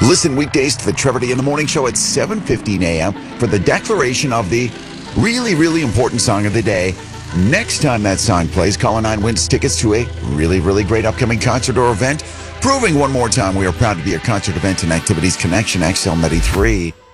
Listen weekdays to the Trevor Day in the Morning Show at 7:15 a.m. for the declaration of the really, really important song of the day. Next time that song plays, Caller 9 wins tickets to a really, really great upcoming concert or event, proving one more time we are proud to be a concert event and activities connection, XL 93.